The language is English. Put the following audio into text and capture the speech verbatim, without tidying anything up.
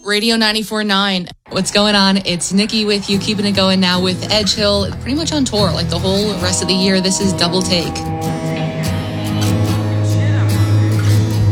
Radio ninety-four point nine. What's going on? It's Nikki with you, keeping it going now with Edge Hill, pretty much on tour like the whole rest of the year. This is Double Take.